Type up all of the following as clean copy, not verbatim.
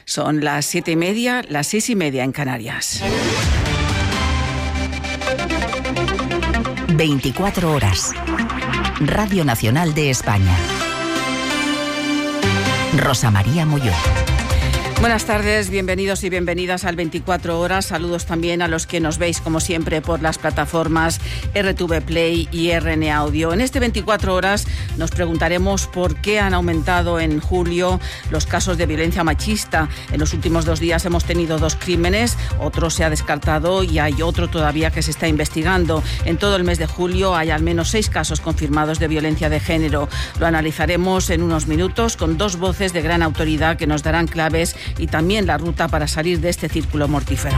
Son las 7:30, las 6:30 en Canarias. 24 horas. Radio Nacional de España. Rosa María Molló. Buenas tardes, bienvenidos y bienvenidas al 24 horas. Saludos también a los que nos veis, como siempre, por las plataformas RTV Play y RN Audio. En este 24 horas nos preguntaremos por qué han aumentado en julio los casos de violencia machista. En los últimos 2 días hemos tenido 2 crímenes, otro se ha descartado y hay otro todavía que se está investigando. En todo el mes de julio hay al menos 6 casos confirmados de violencia de género. Lo analizaremos en unos minutos con 2 voces de gran autoridad que nos darán claves y también la ruta para salir de este círculo mortífero.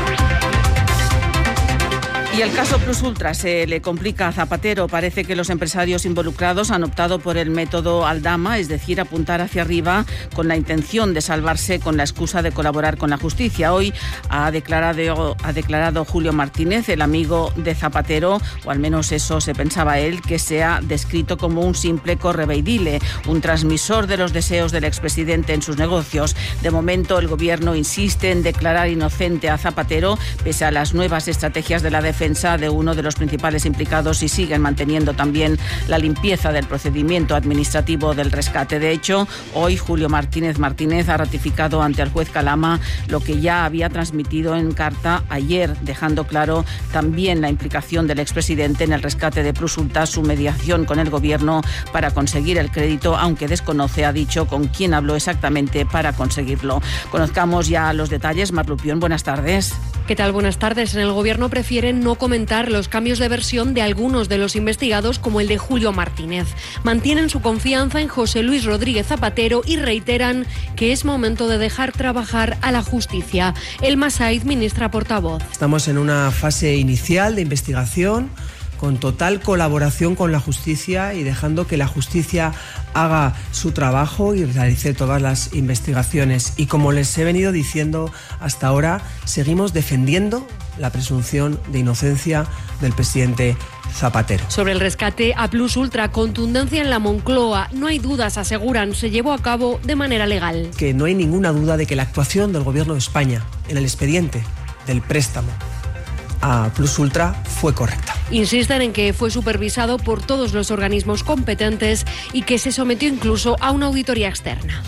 Y el caso Plus Ultra se le complica a Zapatero. Parece que los empresarios involucrados han optado por el método Aldama, es decir, apuntar hacia arriba con la intención de salvarse con la excusa de colaborar con la justicia. Hoy ha declarado Julio Martínez, el amigo de Zapatero, o al menos eso se pensaba él, que se ha descrito como un simple correveidile, un transmisor de los deseos del expresidente en sus negocios. De momento, el gobierno insiste en declarar inocente a Zapatero, pese a las nuevas estrategias de la defensa de uno de los principales implicados, y siguen manteniendo también la limpieza del procedimiento administrativo del rescate. De hecho, hoy Julio Martínez ha ratificado ante el juez Calama lo que ya había transmitido en carta ayer, dejando claro también la implicación del expresidente en el rescate de Plus Ultra, su mediación con el gobierno para conseguir el crédito, aunque desconoce, ha dicho, con quién habló exactamente para conseguirlo. Conozcamos ya los detalles. Mar Lupión, buenas tardes. ¿Qué tal? Buenas tardes. En el gobierno prefieren no comentar los cambios de versión de algunos de los investigados, como el de Julio Martínez. Mantienen su confianza en José Luis Rodríguez Zapatero y reiteran que es momento de dejar trabajar a la justicia. Elma Said, ministra portavoz. Estamos en una fase inicial de investigación, con total colaboración con la justicia y dejando que la justicia haga su trabajo y realice todas las investigaciones. Y como les he venido diciendo hasta ahora, seguimos defendiendo la presunción de inocencia del presidente Zapatero. Sobre el rescate a Plus Ultra, contundencia en la Moncloa. No hay dudas, aseguran, se llevó a cabo de manera legal. Que no hay ninguna duda de que la actuación del Gobierno de España en el expediente del préstamo a Plus Ultra fue correcta. Insisten en que fue supervisado por todos los organismos competentes y que se sometió incluso a una auditoría externa.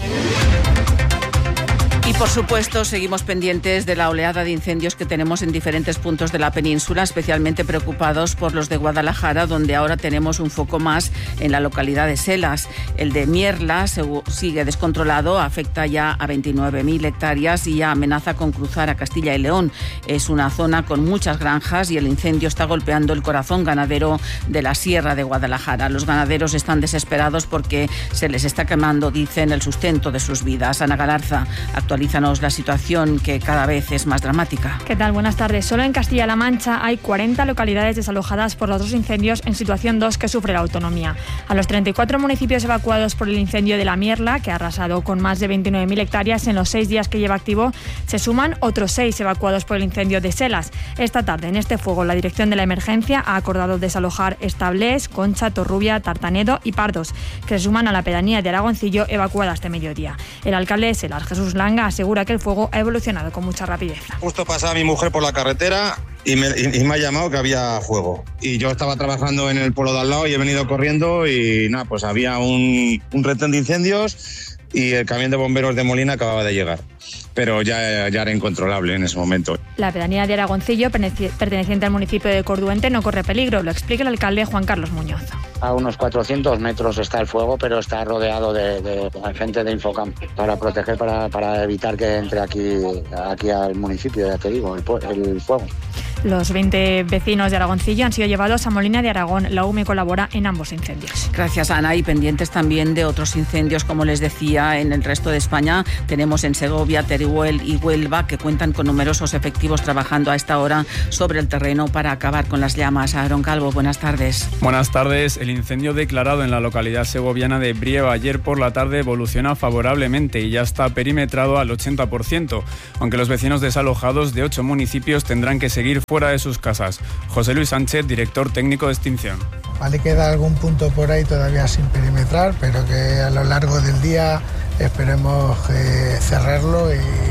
Y por supuesto seguimos pendientes de la oleada de incendios que tenemos en diferentes puntos de la península, especialmente preocupados por los de Guadalajara, donde ahora tenemos un foco más en la localidad de Selas. El de Mierla sigue descontrolado, afecta ya a 29.000 hectáreas y ya amenaza con cruzar a Castilla y León. Es una zona con muchas granjas y el incendio está golpeando el corazón ganadero de la Sierra de Guadalajara. Los ganaderos están desesperados porque se les está quemando, dicen, el sustento de sus vidas. Ana Galarza, actualízanos la situación, que cada vez es más dramática. ¿Qué tal? Buenas tardes. Solo en Castilla-La Mancha hay 40 localidades desalojadas por los 2 incendios en situación 2 que sufre la autonomía. A los 34 municipios evacuados por el incendio de la Mierla, que ha arrasado con más de 29.000 hectáreas en los 6 días que lleva activo, se suman otros 6 evacuados por el incendio de Selas. Esta tarde, en este fuego, la Dirección de la Emergencia ha acordado desalojar Establés, Concha, Torrubia, Tartanedo y Pardos, que se suman a la pedanía de Aragoncillo, evacuada este mediodía. El alcalde de Selas, Jesús Langa, asegura que el fuego ha evolucionado con mucha rapidez. Justo pasaba mi mujer por la carretera y me ha llamado que había fuego. Y yo estaba trabajando en el pueblo de al lado y he venido corriendo y nada, pues había un retén de incendios y el camión de bomberos de Molina acababa de llegar. Pero ya era incontrolable en ese momento. La pedanía de Aragoncillo, perteneciente al municipio de Corduente, no corre peligro, lo explica el alcalde Juan Carlos Muñoz. A unos 400 metros está el fuego, pero está rodeado de gente de Infocam para proteger, para evitar que entre aquí al municipio, ya te digo, el fuego. Los 20 vecinos de Aragoncillo han sido llevados a Molina de Aragón. La UME colabora en ambos incendios. Gracias, Ana. Y pendientes también de otros incendios, como les decía, en el resto de España. Tenemos en Segovia, Teruel y Huelva, que cuentan con numerosos efectivos trabajando a esta hora sobre el terreno para acabar con las llamas. Aarón Calvo, buenas tardes. Buenas tardes. El incendio declarado en la localidad segoviana de Brieva ayer por la tarde evoluciona favorablemente y ya está perimetrado al 80%, aunque los vecinos desalojados de 8 municipios tendrán que seguir fuera de sus casas. José Luis Sánchez, director técnico de extinción. Vale, queda algún punto por ahí todavía sin perimetrar, pero que a lo largo del día esperemos cerrarlo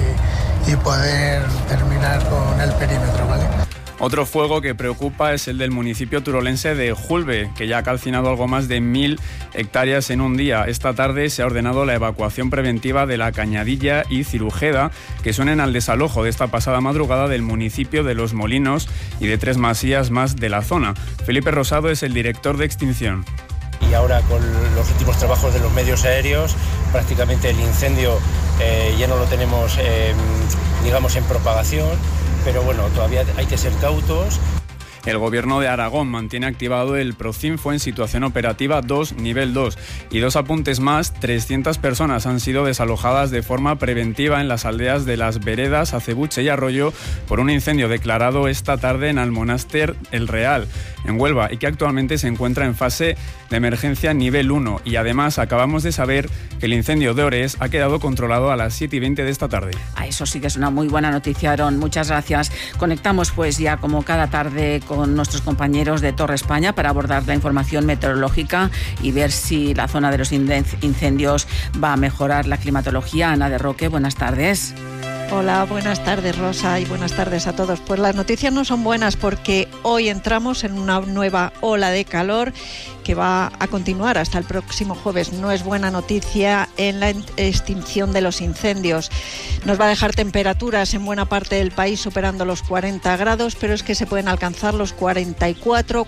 y poder terminar con el perímetro, ¿vale? Otro fuego que preocupa es el del municipio turolense de Julbe, que ya ha calcinado algo más de 1.000 hectáreas en un día. Esta tarde se ha ordenado la evacuación preventiva de La Cañadilla y Cirujeda, que suenen al desalojo de esta pasada madrugada del municipio de Los Molinos y de 3 masías más de la zona. Felipe Rosado es el director de extinción. Y ahora con los últimos trabajos de los medios aéreos, prácticamente el incendio ya no lo tenemos, digamos, en propagación. Pero bueno, todavía hay que ser cautos. El Gobierno de Aragón mantiene activado el Procinfo en situación operativa 2, nivel 2. Y 2 apuntes más, 300 personas han sido desalojadas de forma preventiva en las aldeas de Las Veredas, Acebuche y Arroyo por un incendio declarado esta tarde en Almonaster El Real, en Huelva, y que actualmente se encuentra en fase de emergencia nivel 1. Y además acabamos de saber que el incendio de Ores ha quedado controlado a las 7:20 de esta tarde. Eso sí que es una muy buena noticia, Aaron. Muchas gracias. Conectamos pues ya como cada tarde con nuestros compañeros de Torre España para abordar la información meteorológica y ver si la zona de los incendios va a mejorar la climatología. Ana de Roque, buenas tardes. Hola, buenas tardes, Rosa, y buenas tardes a todos. Pues las noticias no son buenas porque hoy entramos en una nueva ola de calor que va a continuar hasta el próximo jueves. No es buena noticia en la extinción de los incendios. Nos va a dejar temperaturas en buena parte del país superando los 40 grados, pero es que se pueden alcanzar los 44,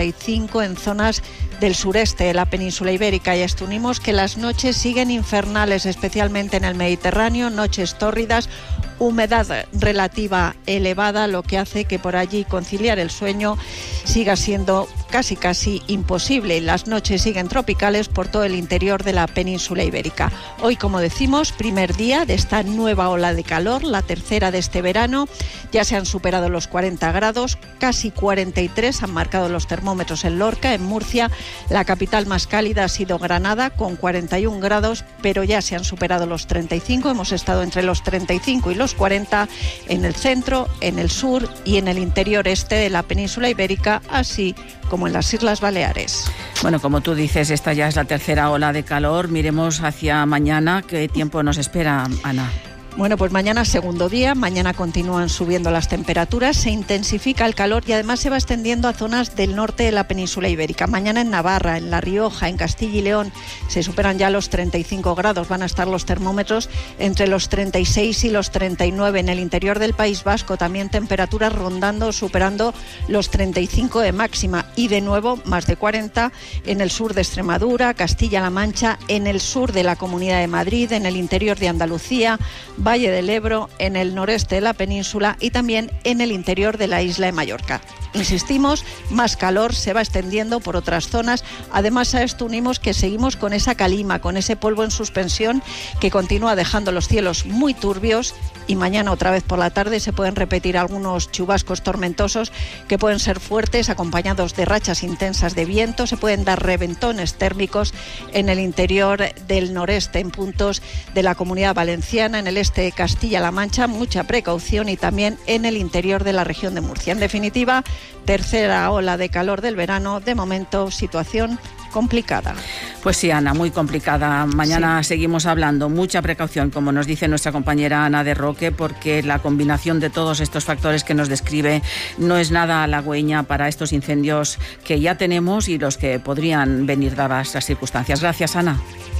45 en zonas del sureste de la península ibérica. Y asumimos que las noches siguen infernales, especialmente en el Mediterráneo, noches tórridas, humedad relativa elevada, lo que hace que por allí conciliar el sueño siga siendo casi imposible. Las noches siguen tropicales por todo el interior de la península ibérica. Hoy, como decimos, primer día de esta nueva ola de calor, la tercera de este verano. Ya se han superado los 40 grados, casi 43 han marcado los termómetros en Lorca. En Murcia, la capital más cálida ha sido Granada, con 41 grados, pero ya se han superado los 35. Hemos estado entre los 35 y los 40 en el centro, en el sur y en el interior este de la península ibérica, así como en las Islas Baleares. Bueno, como tú dices, esta ya es la tercera ola de calor. Miremos hacia mañana. ¿Qué tiempo nos espera, Ana? Bueno, pues mañana segundo día, mañana continúan subiendo las temperaturas, se intensifica el calor y además se va extendiendo a zonas del norte de la península ibérica. Mañana en Navarra, en La Rioja, en Castilla y León se superan ya los 35 grados, van a estar los termómetros entre los 36 y los 39. En el interior del País Vasco también temperaturas rondando, superando los 35 de máxima y de nuevo más de 40 en el sur de Extremadura, Castilla-La Mancha, en el sur de la Comunidad de Madrid, en el interior de Andalucía, Valle del Ebro, en el noreste de la península y también en el interior de la isla de Mallorca. Insistimos, más calor se va extendiendo por otras zonas. Además, a esto unimos que seguimos con esa calima, con ese polvo en suspensión que continúa dejando los cielos muy turbios y mañana otra vez por la tarde se pueden repetir algunos chubascos tormentosos que pueden ser fuertes, acompañados de rachas intensas de viento. Se pueden dar reventones térmicos en el interior del noreste, en puntos de la Comunidad Valenciana, en el este de Castilla-La Mancha, mucha precaución, y también en el interior de la región de Murcia. En definitiva, tercera ola de calor del verano, de momento situación complicada. Pues sí, Ana, muy complicada. Mañana seguimos hablando. Mucha precaución, como nos dice nuestra compañera Ana de Roque, porque la combinación de todos estos factores que nos describe no es nada halagüeña para estos incendios que ya tenemos y los que podrían venir dadas las circunstancias. Gracias, Ana.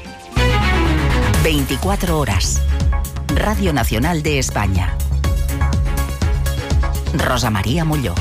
24 horas. Radio Nacional de España. Rosa María Mulló.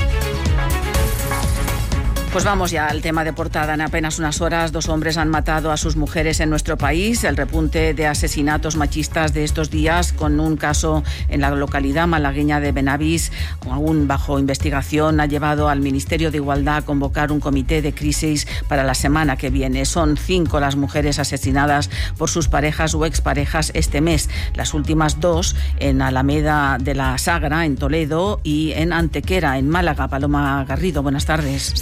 Pues vamos ya al tema de portada. En apenas unas horas, 2 hombres han matado a sus mujeres en nuestro país. El repunte de asesinatos machistas de estos días, con un caso en la localidad malagueña de Benavís, aún bajo investigación, ha llevado al Ministerio de Igualdad a convocar un comité de crisis para la semana que viene. Son 5 las mujeres asesinadas por sus parejas o exparejas este mes. Las últimas 2 en Alameda de la Sagra, en Toledo, y en Antequera, en Málaga. Paloma Garrido, buenas tardes. Sí, buenas tardes.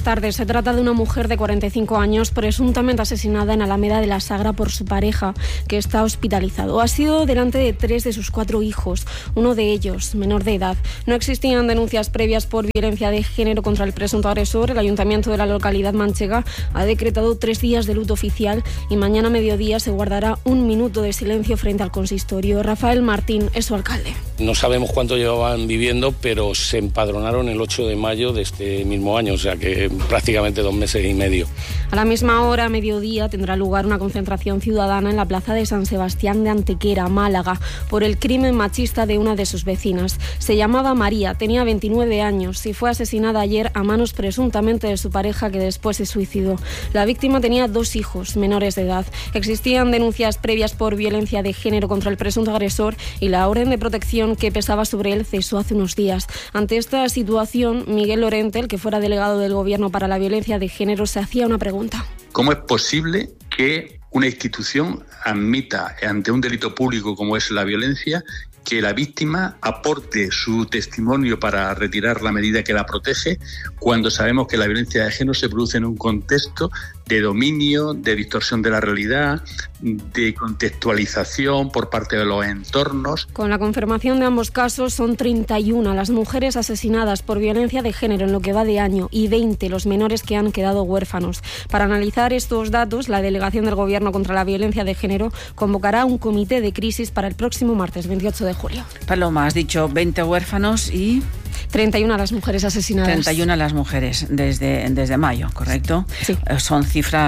tardes. Se trata de una mujer de 45 años presuntamente asesinada en Alameda de la Sagra por su pareja, que está hospitalizado. Ha sido delante de 3 de sus 4 hijos, uno de ellos menor de edad. No existían denuncias previas por violencia de género contra el presunto agresor. El ayuntamiento de la localidad manchega ha decretado 3 días de luto oficial y mañana a mediodía se guardará 1 minuto de silencio frente al consistorio. Rafael Martín es su alcalde. No sabemos cuánto llevaban viviendo, pero se empadronaron el 8 de mayo de este mismo año, o sea que prácticamente 2 meses y medio. A la misma hora, a mediodía, tendrá lugar una concentración ciudadana en la plaza de San Sebastián de Antequera, Málaga, por el crimen machista de una de sus vecinas. Se llamaba María, tenía 29 años y fue asesinada ayer a manos presuntamente de su pareja, que después se suicidó. La víctima tenía 2 hijos menores de edad. Existían denuncias previas por violencia de género contra el presunto agresor y la orden de protección que pesaba sobre él cesó hace unos días. Ante esta situación, Miguel Lorente, el que fuera delegado del Gobierno para la violencia de género, se hacía una pregunta. ¿Cómo es posible que una institución admita ante un delito público como es la violencia que la víctima aporte su testimonio para retirar la medida que la protege, cuando sabemos que la violencia de género se produce en un contexto de dominio, de distorsión de la realidad, de contextualización por parte de los entornos? Con la confirmación de ambos casos, son 31 las mujeres asesinadas por violencia de género en lo que va de año y 20 los menores que han quedado huérfanos. Para analizar estos datos, la Delegación del Gobierno contra la Violencia de Género convocará un comité de crisis para el próximo martes 28 de julio. Paloma, has dicho 20 huérfanos y... 31 las mujeres asesinadas. 31 las mujeres desde mayo, ¿correcto? Sí. Son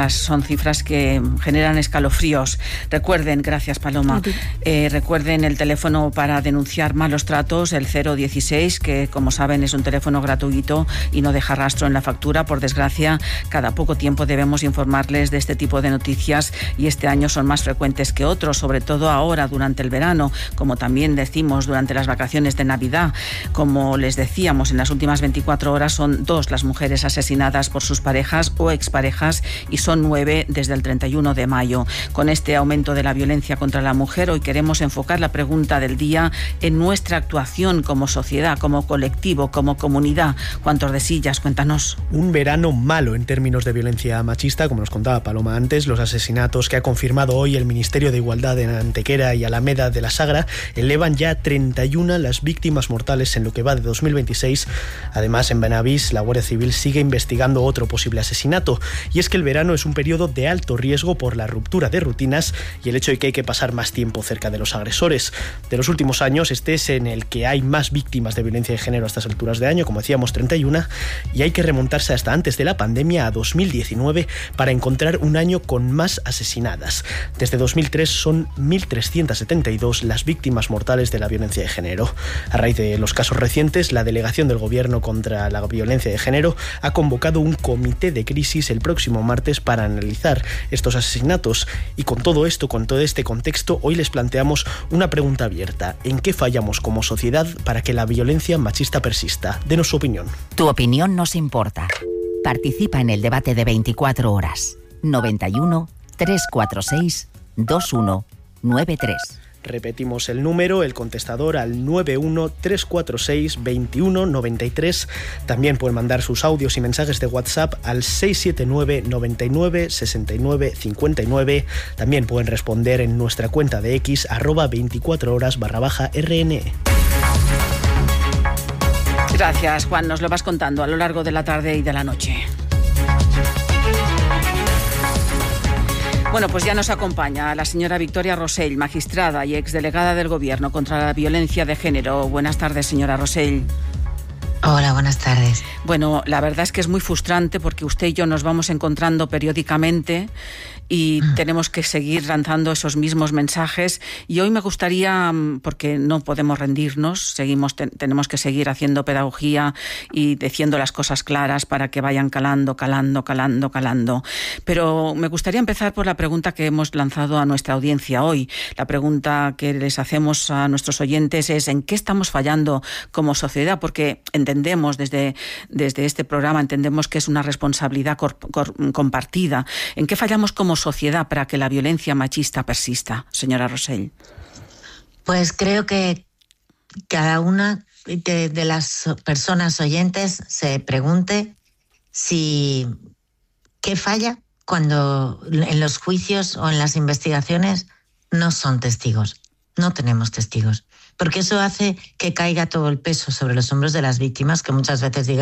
cifras que generan escalofríos. Recuerden, gracias Paloma, recuerden el teléfono para denunciar malos tratos, el 016, que como saben es un teléfono gratuito y no deja rastro en la factura. Por desgracia, cada poco tiempo debemos informarles de este tipo de noticias y este año son más frecuentes que otros, sobre todo ahora durante el verano, como también decimos durante las vacaciones de Navidad. Como les decíamos, en las últimas 24 horas son 2 las mujeres asesinadas por sus parejas o exparejas y son 9 desde el 31 de mayo. Con este aumento de la violencia contra la mujer, hoy queremos enfocar la pregunta del día en nuestra actuación como sociedad, como colectivo, como comunidad. Juan Tordesillas, cuéntanos. Un verano malo en términos de violencia machista, como nos contaba Paloma antes. Los asesinatos que ha confirmado hoy el Ministerio de Igualdad en Antequera y Alameda de la Sagra elevan ya 31 las víctimas mortales en lo que va de 2026. Además, en Benavís, la Guardia Civil sigue investigando otro posible asesinato. Y es que el verano es un periodo de alto riesgo por la ruptura de rutinas y el hecho de que hay que pasar más tiempo cerca de los agresores. De los últimos años, este es en el que hay más víctimas de violencia de género a estas alturas de año, como decíamos, 31, y hay que remontarse hasta antes de la pandemia, a 2019, para encontrar un año con más asesinadas. Desde 2003 son 1.372 las víctimas mortales de la violencia de género. A raíz de los casos recientes, la Delegación del Gobierno contra la Violencia de Género ha convocado un comité de crisis el próximo martes para analizar estos asesinatos. Y con todo esto, con todo este contexto, hoy les planteamos una pregunta abierta. ¿En qué fallamos como sociedad para que la violencia machista persista? Denos su opinión. Tu opinión nos importa. Participa en el debate de 24 horas. 91 346 2193. Repetimos el número, el contestador, al 91-346-2193. También pueden mandar sus audios y mensajes de WhatsApp al 679 99 69 59. También pueden responder en nuestra cuenta de X, @24horas_RN. Gracias, Juan. Nos lo vas contando a lo largo de la tarde y de la noche. Bueno, pues ya nos acompaña la señora Victoria Rosell, magistrada y exdelegada del Gobierno contra la Violencia de Género. Buenas tardes, señora Rosell. Hola, buenas tardes. Bueno, la verdad es que es muy frustrante porque usted y yo nos vamos encontrando periódicamente y tenemos que seguir lanzando esos mismos mensajes. Y hoy me gustaría, porque no podemos rendirnos, tenemos que seguir haciendo pedagogía y diciendo las cosas claras para que vayan calando. Pero me gustaría empezar por la pregunta que hemos lanzado a nuestra audiencia hoy. La pregunta que les hacemos a nuestros oyentes es: ¿en qué estamos fallando como sociedad? Porque entendemos desde este programa, entendemos que es una responsabilidad compartida. ¿En qué fallamos como sociedad para que la violencia machista persista, señora Rosell? Pues creo que cada una de las personas oyentes se pregunte ¿Qué falla cuando en los juicios o en las investigaciones no son testigos? No tenemos testigos. Porque eso hace que caiga todo el peso sobre los hombros de las víctimas, que muchas veces digan